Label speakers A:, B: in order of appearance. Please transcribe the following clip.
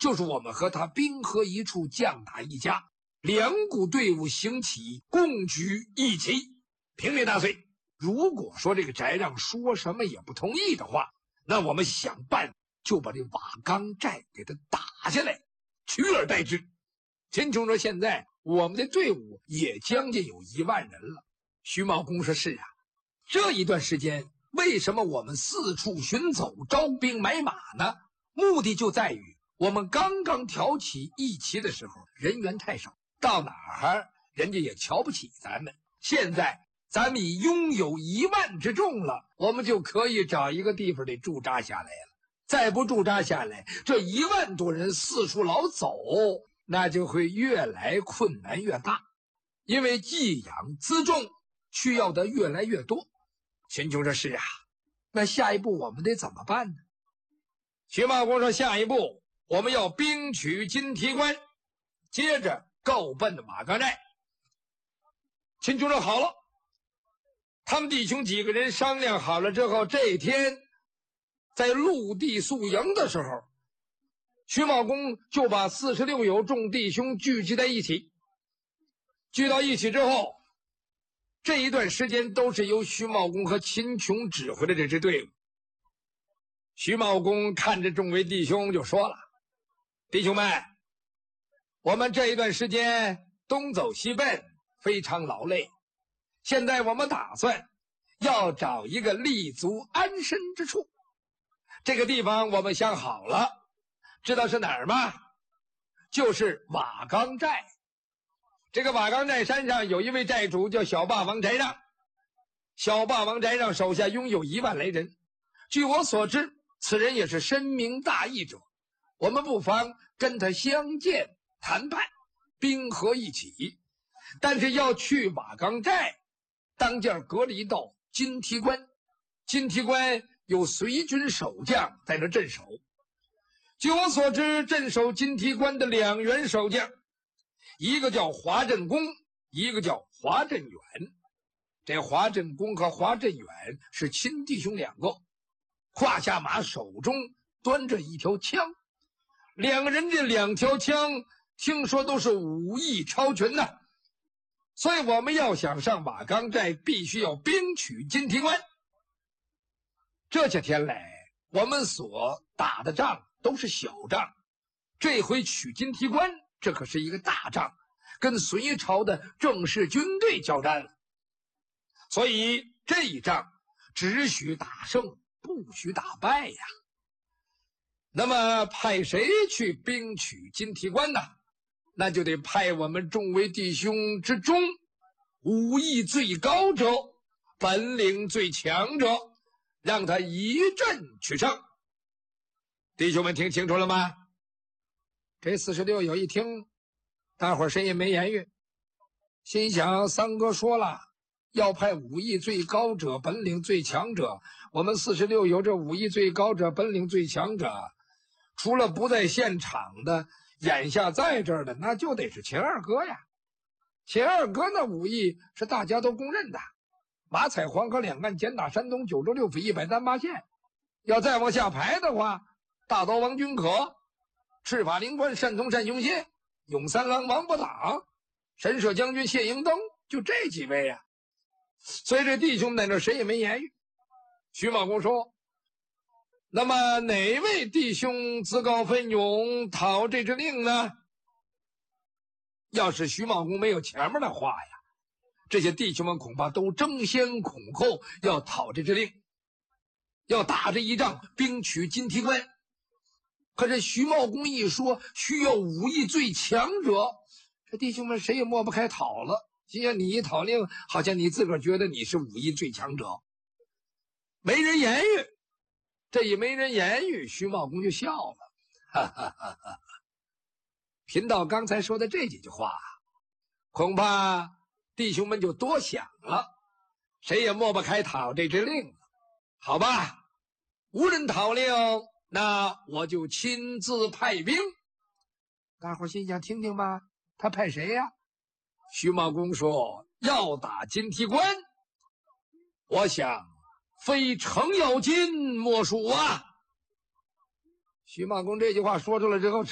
A: 就是我们和他兵合一处，将打一家，两股队伍行起，共举一旗，平灭大隋。如果说这个翟让说什么也不同意的话，那我们想办就把这瓦岗寨给他打下来，取而代之。秦琼说：“现在我们的队伍也将近有1万人了。”徐茂公说：“是啊，这一段时间为什么我们四处寻走，招兵买马呢？目的就在于我们刚刚挑起义旗的时候，人员太少，到哪儿人家也瞧不起咱们。现在咱们已拥有1万之众了，我们就可以找一个地方得驻扎下来了。再不驻扎下来，这1万多人四处老走，那就会越来困难越大，因为寄养辎重需要的越来越多。”秦琼说：“是啊，那下一步我们得怎么办呢？”徐茂公说：“下一步我们要兵取金提关，接着够奔瓦岗寨。”秦琼说：“好了。”他们弟兄几个人商量好了之后，这一天在陆地宿营的时候，徐茂公就把46友众弟兄聚集在一起。聚到一起之后，这一段时间都是由徐茂公和秦琼指挥的这支队伍。徐茂公看着众位弟兄就说了：“弟兄们，我们这一段时间东走西奔，非常劳累。现在我们打算要找一个立足安身之处。这个地方我们想好了，知道是哪儿吗？就是瓦岗寨。这个瓦岗寨山上有一位寨主叫小霸王翟让，小霸王翟让手下拥有1万来人。据我所知，此人也是深明大义者，我们不妨跟他相见谈判，兵合一起。但是要去瓦岗寨，当间隔离到金提关，金提关有随军守将在那镇守。据我所知，镇守金提关的2员守将，一个叫华振公，一个叫华振远。这华振公和华振远是亲弟兄2个，胯下马，手中端着一条枪。2个人这2条枪听说都是武艺超群的，所以我们要想上瓦岗寨，必须要兵取金提关。这些天来我们所打的仗都是小仗，这回取金提关，这可是一个大仗，跟隋朝的正式军队交战了。所以这一仗只许打胜，不许打败呀。那么派谁去兵取金提关呢？那就得派我们众位弟兄之中武艺最高者，本领最强者，让他一阵取胜。弟兄们听清楚了吗？这46友一听，大伙儿谁也没言语，心想三哥说了，要派武艺最高者，本领最强者。我们46友这武艺最高者，本领最强者，除了不在现场的，眼下在这儿的，那就得是秦二哥呀。秦二哥那武艺是大家都公认的，马踩黄河两岸，简打山东，九州六匪，100单8线。要再往下排的话，大刀王君可，赤法灵官单从单雄信，勇三郎王伯党，神社将军谢迎登，就这几位呀。所以这弟兄在那谁也没言语。徐茂公说：“那么哪位弟兄自告奋勇讨这支令呢？”要是徐茂公没有前面的话呀，这些弟兄们恐怕都争先恐后要讨这支令，要打这一仗，兵取金提关。可是徐茂公一说需要武艺最强者，这弟兄们谁也抹不开讨了。心想你一讨令，好像你自个儿觉得你是武艺最强者，没人言语。这一没人言语，徐茂公就笑了，哈哈哈哈。贫道刚才说的这几句话，恐怕弟兄们就多想了，谁也抹不开讨这支令了。好吧，无人讨令，那我就亲自派兵。大伙心想听听吧，他派谁呀？徐茂公说要打金提关，我想非程咬金莫属啊。徐茂公这句话说出来之后，